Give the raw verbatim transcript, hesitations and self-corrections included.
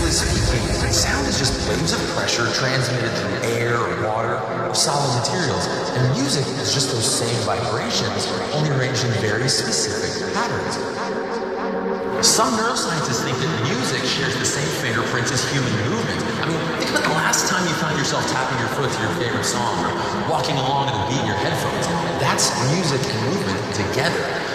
Physically speaking, sound is just waves of pressure transmitted through air, water, or solid materials, and music is just those same vibrations, only arranged in very specific patterns. Some neuroscientists think that music shares the same fingerprints as human movement. I mean, think about the last time you found yourself tapping your foot to your favorite song or walking along to the beat in your headphones. That's music and movement together.